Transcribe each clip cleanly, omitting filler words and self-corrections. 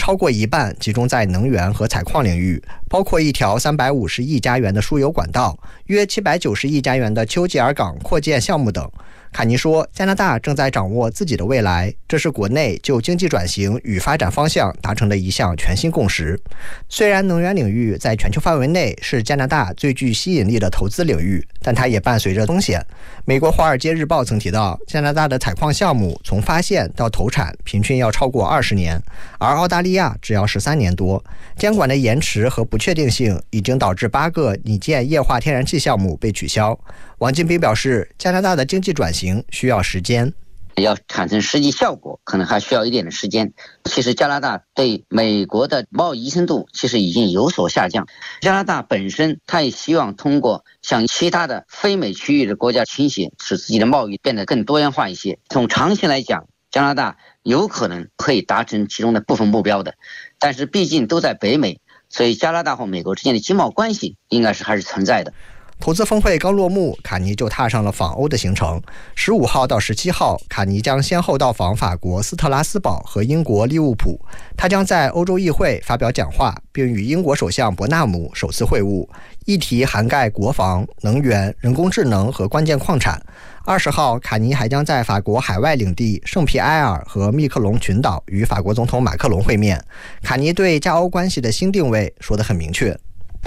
超过一半集中在能源和采矿领域，包括一条350亿加元的输油管道、约790亿加元的丘吉尔港扩建项目等。卡尼说，加拿大正在掌握自己的未来，这是国内就经济转型与发展方向达成的一项全新共识。虽然能源领域在全球范围内是加拿大最具吸引力的投资领域，但它也伴随着风险。美国《华尔街日报》曾提到，加拿大的采矿项目从发现到投产平均要超过20年，而澳大利亚只要13年多。监管的延迟和不确定性已经导致8个拟建液化天然气项目被取消。王金兵表示，加拿大的经济转型需要时间， 要产生实际效果可能还需要一点的时间。其实加拿大对美国的贸易依存度其实已经有所下降，加拿大本身它也希望通过向其他的非美区域的国家倾斜，使自己的贸易变得更多元化一些。从长期来讲，加拿大有可能可以达成其中的部分目标的，但是毕竟都在北美，所以加拿大和美国之间的经贸关系应该是还是存在的。 投资峰会刚落幕，卡尼就踏上了访欧的行程。15号到17号，卡尼将先后到访法国斯特拉斯堡和英国利物浦。他将在欧洲议会发表讲话，并与英国首相伯纳姆首次会晤，议题涵盖国防、能源、人工智能和关键矿产。20号，卡尼还将在法国海外领地圣皮埃尔和密克隆群岛与法国总统马克龙会面。卡尼对加欧关系的新定位说得很明确。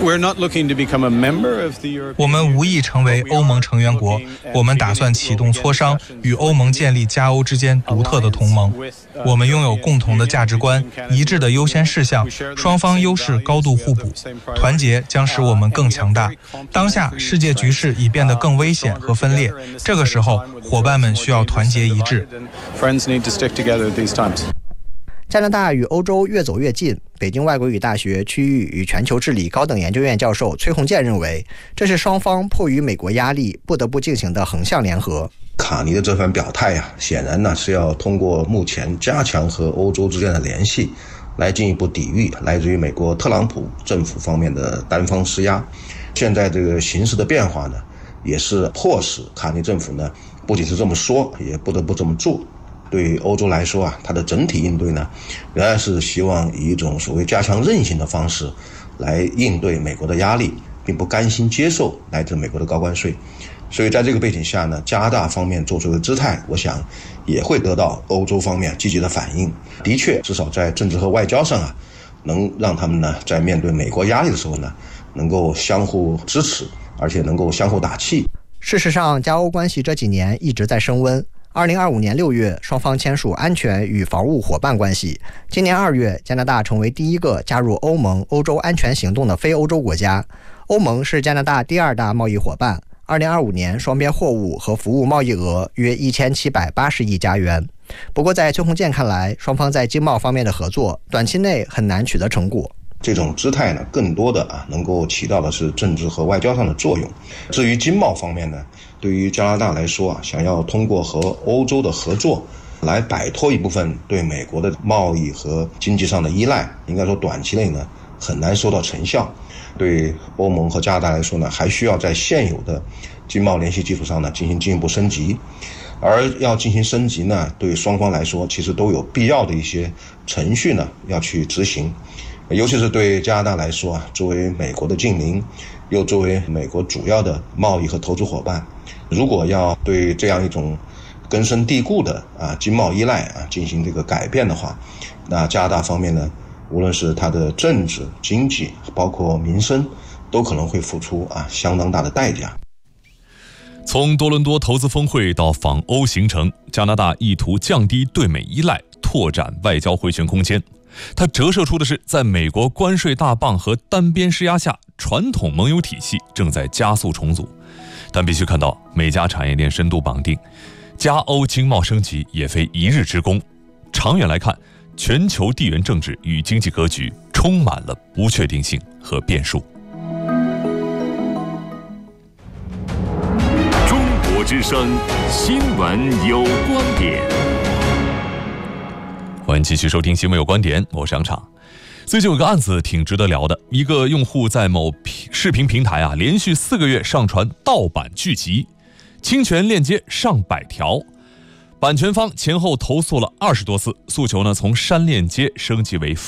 我们无意成为欧盟成员国，我们打算启动磋商，与欧盟建立加欧之间独特的同盟。我们拥有共同的价值观、一致的优先事项，双方优势高度互补，团结将使我们更强大。当下世界局势已变得更危险和分裂，这个时候伙伴们需要团结一致。 加拿大与欧洲越走越近，北京外国语大学区域与全球治理高等研究院教授崔洪建认为，这是双方迫于美国压力不得不进行的横向联合。 卡尼的这番表态显然呢是要通过目前加强和欧洲之间的联系，来进一步抵御来自于美国特朗普政府方面的单方施压。现在这个形势的变化呢，也是迫使卡尼政府呢不仅是这么说，也不得不这么做。对于欧洲来说它的整体应对呢，仍然是希望以一种所谓加强韧性的方式来应对美国的压力，并不甘心接受来自美国的高关税。所以在这个背景下呢，加拿大方面做出的姿态，我想也会得到欧洲方面积极的反应。的确，至少在政治和外交上能让他们呢在面对美国压力的时候呢，能够相互支持，而且能够相互打气。 事实上，加欧关系这几年一直在升温。2025年6月，双方签署安全与防务伙伴关系。今年2月，加拿大成为第一个加入欧盟欧洲安全行动的非欧洲国家。欧盟是加拿大第2大贸易伙伴，2025年双边货物和服务贸易额约1780亿加元。不过在崔洪建看来，双方在经贸方面的合作短期内很难取得成果。 这种姿态呢，更多的能够起到的是政治和外交上的作用。至于经贸方面呢，对于加拿大来说想要通过和欧洲的合作来摆脱一部分对美国的贸易和经济上的依赖，应该说短期内呢很难收到成效。对欧盟和加拿大来说呢，还需要在现有的经贸联系基础上呢进行进一步升级。而要进行升级呢，对双方来说其实都有必要的一些程序呢要去执行。尤其是对加拿大来说作为美国的近邻，又作为美国主要的贸易和投资伙伴，如果要对这样一种根深蒂固的经贸依赖进行这个改变的话，那加拿大方面呢，无论是它的政治、经济，包括民生，都可能会付出相当大的代价。 从多伦多投资峰会到访欧行程，加拿大意图降低对美依赖，拓展外交回旋空间。它折射出的是，在美国关税大棒和单边施压下，传统盟友体系正在加速重组。但必须看到，美加产业链深度绑定，加欧经贸升级也非一日之功。长远来看，全球地缘政治与经济格局充满了不确定性和变数。 中国之声，新闻有观点。 欢迎继续收听新闻有观点，我是杨畅。最近有个案子挺值得聊的，一个用户在某视频平台连续4个月上传盗版剧集，侵权链接上百条，版权方前后投诉了20多次，诉求从删链接升级为